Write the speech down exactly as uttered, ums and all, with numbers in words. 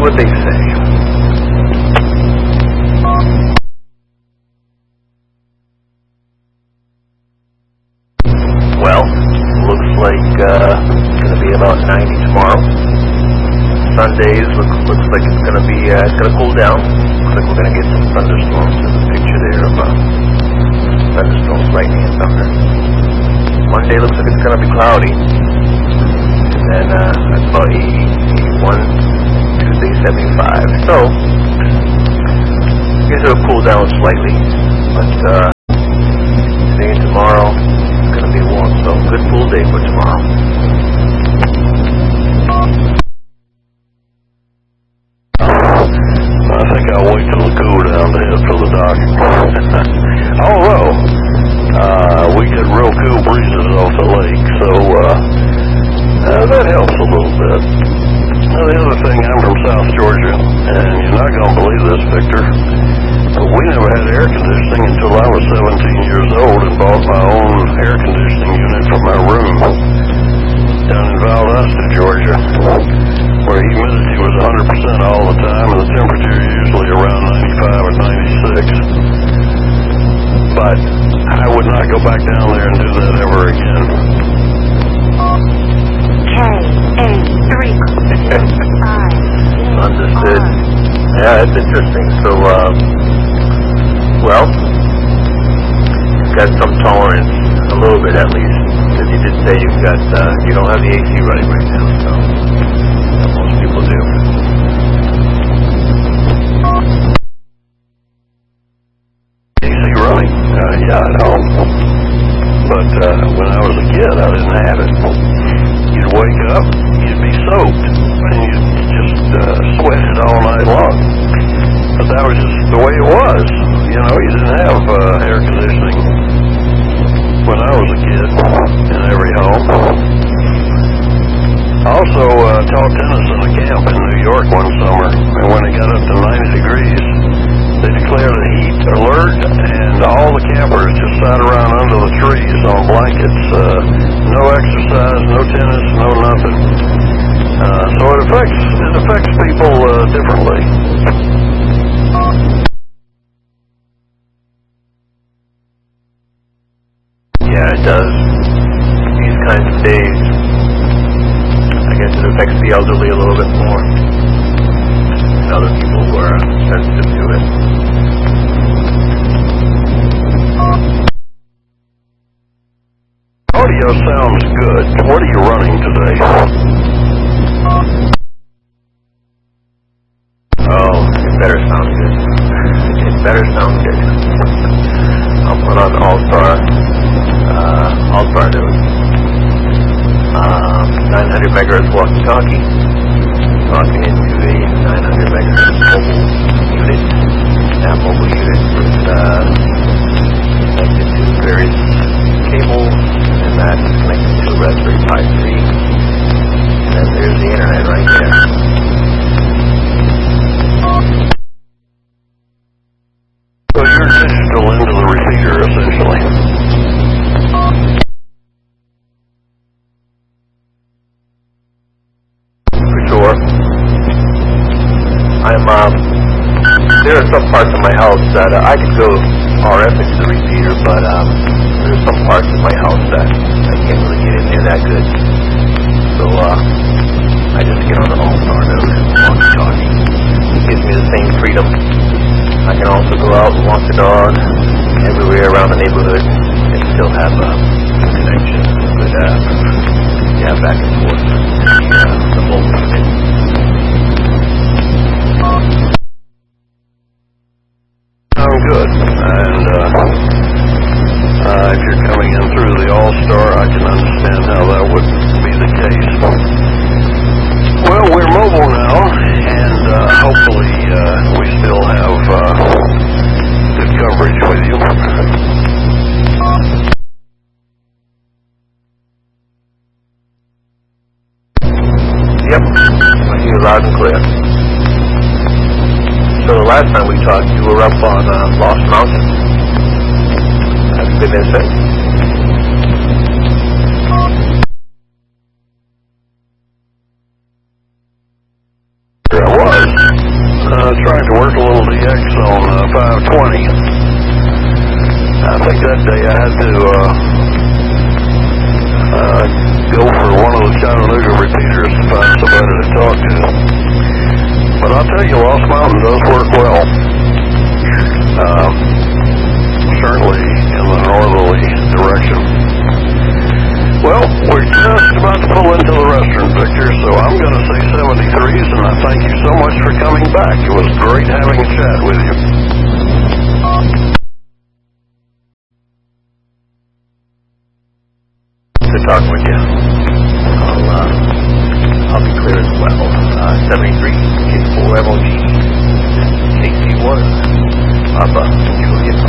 what they say. Well, looks like uh, it's going to be about ninety tomorrow. Sundays look, looks like it's going to be uh, it's going to cool down. Looks like we're going to get some thunderstorms. There's a picture there of uh, thunderstorms, lightning, and thunder. Monday looks like it's going to be cloudy. And then uh, that's about eighty, eighty-one. Tuesday, seventy-five. So, I guess it'll cool down slightly. But uh, today and tomorrow, it's going to be warm. So, good full day for tomorrow. I think I'll wait till it cool down to head for the doctor. Although, uh, we get real cool breezes off the lake, so uh, uh, that helps a little bit. Now, the other thing, I'm from South Georgia, and you're not going to believe this, Victor, but we never had air conditioning until I was seventeen years old and bought my own air conditioning unit for my room down in Valdosta, Georgia, where humidity was one hundred percent all the time and the temperature usually around ninety-five or ninety-six. But I would not go back down there and do that ever again. K A three five. Understood. Yeah, it's interesting. So, uh, well, you've got some tolerance, a little bit at least, because you did say you've got, uh, you don't have the A C running right now, so most people do. A C running? Uh, yeah, I know. But uh, when I was a kid, I didn't have it. You'd wake up, you'd be soaked, and you'd just uh, sweat it all night long. But that was just the way it was. You know, you didn't have uh, air conditioning when I was a kid in every home. I also uh, taught tennis in a camp in New York one summer, and when it got up to ninety degrees, they declared a heat alert, and all the campers just sat around under the trees on blankets. Uh, no exercise, no tennis, no nothing. Uh, so it affects it affects people uh, differently. Yeah, it does. These kinds of days, I guess it affects the elderly a little bit more, and other people who are sensitive to it. Audio sounds good. What are you running today? Oh, it better sound good. It better sound good. I'll put on All-Star, uh, All-Star News. Um, nine hundred megahertz walkie-talkie. Talking into the nine hundred megahertz mobile unit. That mobile unit is uh, connected to various cables, and that is connected to a Raspberry Pi three. And then there's the internet right there. So you're digital into the repeater, essentially. For sure. I'm, um, there are some parts of my house that uh, I could go R F into the repeater, but um, there's some parts of my house that I can't really get in there that good. So uh, I just get on the All-Star node, walkie-talkie. It gives me the same freedom. I can also go out and walk the dog everywhere around the neighborhood and still have a uh, good connection, good, uh, yeah, back and forth with the, uh, the mobile unit. Sound good. And uh, uh, if you're coming in through the All-Star, I can understand how that would be the case. Well, we're mobile now, and uh, hopefully uh, we still have uh, good coverage with you. Yep, I hear you loud and clear. So the last time we talked, you were up on uh, Lost Mountain. Have you been there since? There I was. uh, trying to work a little D X on uh, five twenty. I think that day I had to uh, uh, go for one of the Chattanooga repeaters to find somebody to talk to. But I'll tell you, Lost Mountain does work well. Um, certainly in the northerly direction. Well, we're just about to pull into the restaurant, Victor, so I'm going to say seventy-threes, and I thank you so much for coming back. It was great having a chat with you. To talk with you. I'll, uh, I'll be clear as well. Uh, seventy-three, K four M O G, K C one, Papa, Juliet.